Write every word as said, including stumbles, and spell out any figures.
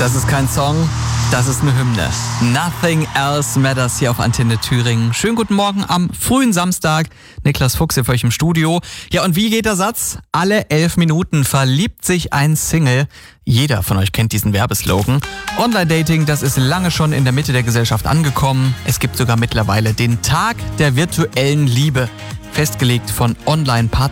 Das ist kein Song, das ist eine Hymne. Nothing Else Matters hier auf Antenne Thüringen. Schönen guten Morgen am frühen Samstag. Niklas Fuchs hier für euch im Studio. Ja, und wie geht der Satz? Alle elf Minuten verliebt sich ein Single. Jeder von euch kennt diesen Werbeslogan. Online-Dating, das ist lange schon in der Mitte der Gesellschaft angekommen. Es gibt sogar mittlerweile den Tag der virtuellen Liebe, festgelegt von Online-Partnern.